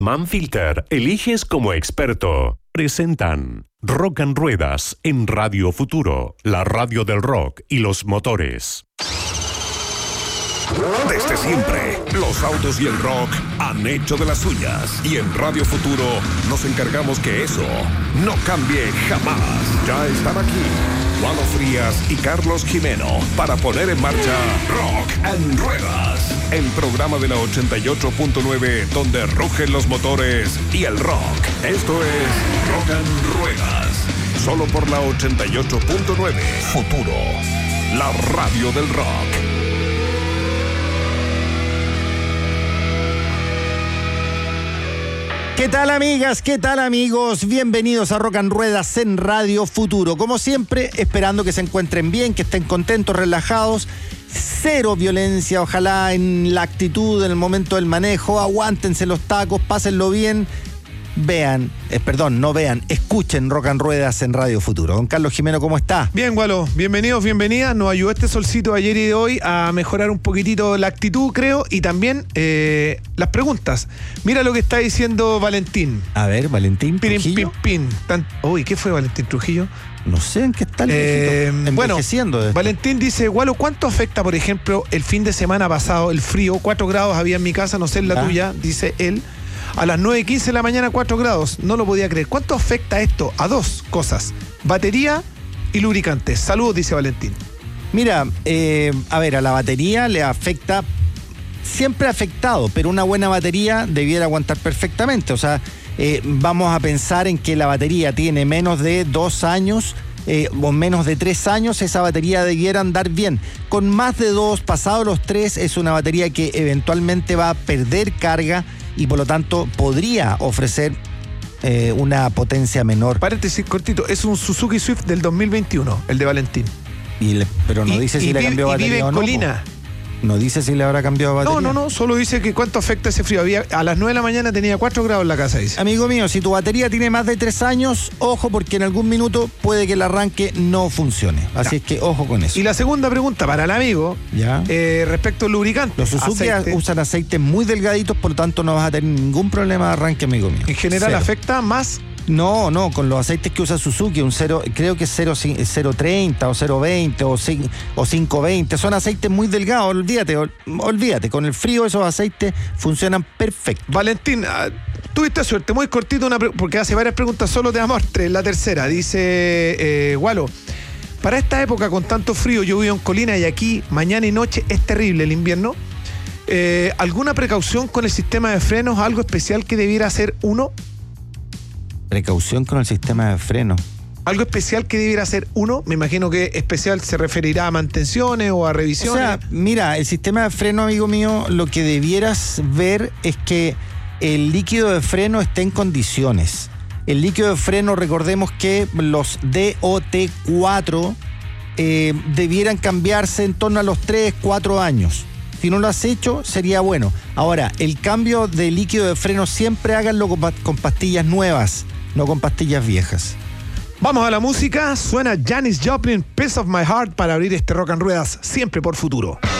Manfilter, eliges como experto. Presentan Rock and Ruedas en Radio Futuro, la radio del rock y los motores. Desde siempre, los autos y el rock han hecho de las suyas. Y en Radio Futuro nos encargamos que eso no cambie jamás. Ya están aquí Walo Frías y Carlos Jimeno para poner en marcha Rock and Ruedas, el programa de la 88.9 donde rugen los motores y el rock. Esto es Rock and Ruedas, solo por la 88.9 Futuro, la radio del rock. ¿Qué tal, amigas? ¿Qué tal, amigos? Bienvenidos a Rock and Ruedas en Radio Futuro. Como siempre, esperando que se encuentren bien, que estén contentos, relajados. Cero violencia, ojalá en la actitud, en el momento del manejo. Aguántense los tacos, pásenlo bien. Escuchen Rock and Ruedas en Radio Futuro. Don Carlos Jimeno, ¿cómo está? Bien, Gualo, bienvenidos, bienvenidas. Nos ayudó este solcito ayer y de hoy a mejorar un poquitito la actitud, creo, y también las preguntas. Mira lo que está diciendo Valentín. A ver, Valentín Trujillo. Uy, ¿qué fue Valentín Trujillo? No sé en qué está el envejeciendo. Valentín dice, Gualo, ¿cuánto afecta, por ejemplo, el fin de semana pasado, el frío? 4 grados había en mi casa, no sé en la tuya, dice él. A las 9:15 de la mañana, 4 grados. No lo podía creer. ¿Cuánto afecta esto? A 2 cosas: batería y lubricantes. Saludos, dice Valentín. Mira, a la batería le afecta, siempre ha afectado, pero una buena batería debiera aguantar perfectamente. O sea, vamos a pensar en que la batería tiene menos de 2 años o menos de 3 años, esa batería debiera andar bien. Con más de 2, pasados los 3, es una batería que eventualmente va a perder carga y por lo tanto podría ofrecer una potencia menor. Paréntesis cortito, es un Suzuki Swift del 2021, el de Valentín. Pero no dice si le cambió batería vive en o no. Colina. No dice si le habrá cambiado batería. No, solo dice que cuánto afecta ese frío. A las 9 de la mañana tenía 4 grados en la casa, dice. Amigo mío, si tu batería tiene más de 3 años, ojo, porque en algún minuto puede que el arranque no funcione. Así es que ojo con eso. Y la segunda pregunta para el amigo, respecto al lubricante. Los Suzuki usan aceites muy delgaditos, por lo tanto no vas a tener ningún problema de arranque, amigo mío. En general afecta más. No, con los aceites que usa Suzuki, creo que es 0.30 o 0.20 o 5.20, son aceites muy delgados, olvídate, con el frío esos aceites funcionan perfecto. Valentín, tuviste suerte, muy cortito, porque hace varias preguntas, solo te damos 3, la tercera, dice Gualo, para esta época con tanto frío, yo vivo en Colina y aquí mañana y noche es terrible el invierno, ¿alguna precaución con el sistema de frenos, algo especial que debiera hacer uno? Precaución con el sistema de freno. ¿Algo especial que debiera hacer uno? Me imagino que especial se referirá a mantenciones o a revisiones. O sea, mira, el sistema de freno, amigo mío, lo que debieras ver es que el líquido de freno esté en condiciones. El líquido de freno, recordemos que los DOT4 debieran cambiarse en torno a los 3-4 años. Si no lo has hecho, sería bueno. Ahora, el cambio de líquido de freno siempre háganlo con pastillas nuevas, no con pastillas viejas. Vamos a la música. Suena Janis Joplin, Piece of My Heart, para abrir este Rock and Ruedas, siempre por Futuro.